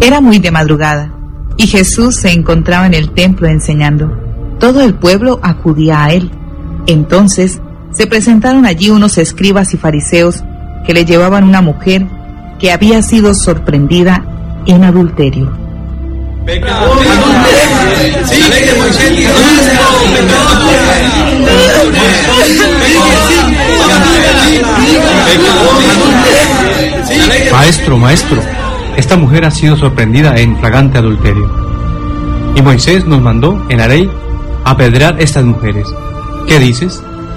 Era muy de madrugada, y Jesús se encontraba en el templo enseñando. Todo el pueblo acudía a él. Entonces se presentaron allí unos escribas y fariseos que le llevaban una mujer que había sido sorprendida en adulterio. Maestro, esta mujer ha sido sorprendida en flagrante adulterio. Y Moisés nos mandó en la ley apedrear estas mujeres. ¿Qué dices?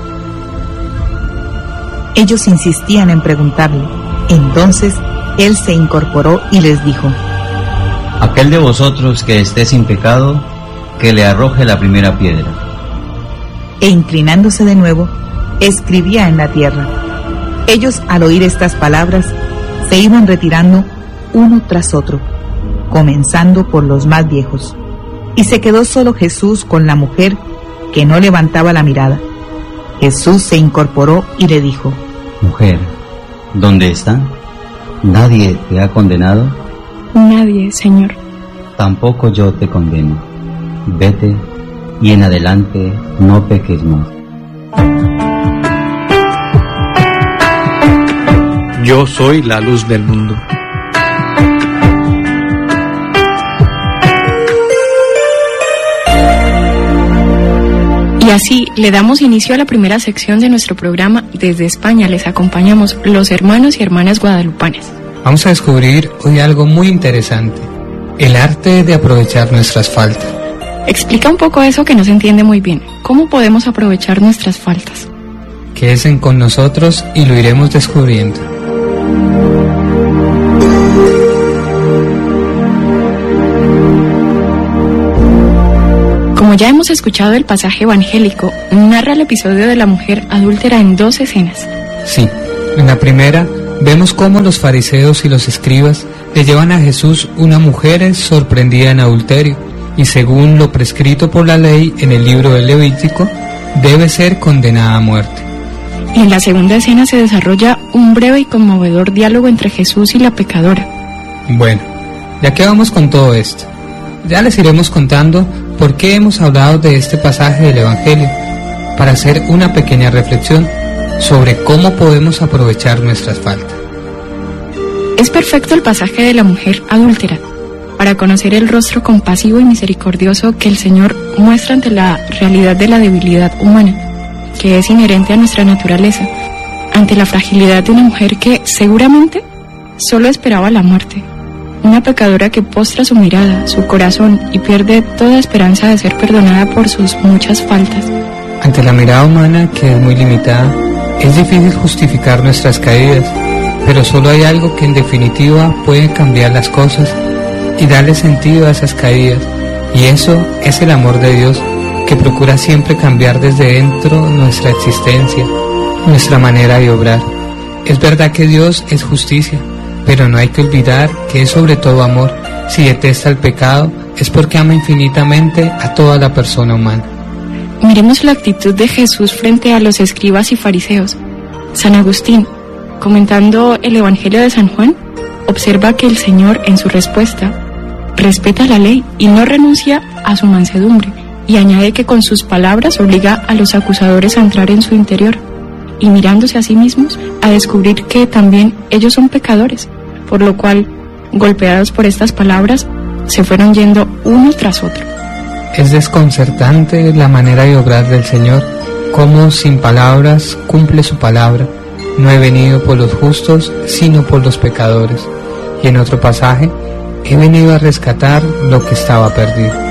Ellos insistían en preguntarle. Entonces él se incorporó y les dijo: aquel de vosotros que esté sin pecado, que le arroje la primera piedra. E inclinándose de nuevo, escribía en la tierra. Ellos, al oír estas palabras, se iban retirando uno tras otro, comenzando por los más viejos. Y se quedó solo Jesús con la mujer, que no levantaba la mirada. Jesús se incorporó y le dijo: mujer, ¿dónde están? ¿Nadie te ha condenado? Nadie, Señor. Tampoco yo te condeno. Vete y en adelante no peques más. Yo soy la luz del mundo. Y así le damos inicio a la primera sección de nuestro programa. Desde España les acompañamos los hermanos y hermanas guadalupanes. Vamos a descubrir hoy algo muy interesante: el arte de aprovechar nuestras faltas. Explica un poco eso que no se entiende muy bien. ¿Cómo podemos aprovechar nuestras faltas? Quédense con nosotros y lo iremos descubriendo. Como ya hemos escuchado, el pasaje evangélico narra el episodio de la mujer adúltera en 2 escenas. Sí, en la primera vemos cómo los fariseos y los escribas le llevan a Jesús una mujer sorprendida en adulterio, y según lo prescrito por la ley en el libro del Levítico, debe ser condenada a muerte. Y en la segunda escena se desarrolla un breve y conmovedor diálogo entre Jesús y la pecadora. Bueno, ya que vamos con todo esto, ya les iremos contando por qué hemos hablado de este pasaje del Evangelio, para hacer una pequeña reflexión sobre cómo podemos aprovechar nuestras faltas. Es perfecto el pasaje de la mujer adúltera para conocer el rostro compasivo y misericordioso que el Señor muestra ante la realidad de la debilidad humana, que es inherente a nuestra naturaleza, ante la fragilidad de una mujer que seguramente solo esperaba la muerte, una pecadora que postra su mirada, su corazón y pierde toda esperanza de ser perdonada por sus muchas faltas. Ante la mirada humana, que es muy limitada, es difícil justificar nuestras caídas, pero solo hay algo que en definitiva puede cambiar las cosas y darle sentido a esas caídas, y eso es el amor de Dios, que procura siempre cambiar desde dentro nuestra existencia, nuestra manera de obrar. Es verdad que Dios es justicia, pero no hay que olvidar que es sobre todo amor. Si detesta el pecado, es porque ama infinitamente a toda la persona humana. Miremos la actitud de Jesús frente a los escribas y fariseos. San Agustín, comentando el Evangelio de San Juan, observa que el Señor, en su respuesta, respeta la ley y no renuncia a su mansedumbre, y añade que con sus palabras obliga a los acusadores a entrar en su interior, y mirándose a sí mismos, a descubrir que también ellos son pecadores, por lo cual, golpeados por estas palabras, se fueron yendo uno tras otro. Es desconcertante la manera de obrar del Señor, cómo sin palabras cumple su palabra: no he venido por los justos, sino por los pecadores. Y en otro pasaje: he venido a rescatar lo que estaba perdido.